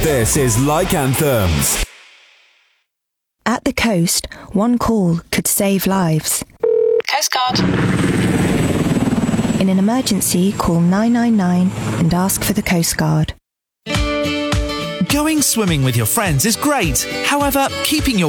This is Like Anthems. At the coast, one call could save lives. Coast Guard. In an emergency, call 999 and ask for the Coast Guard. Going swimming with your friends is great. However, keeping your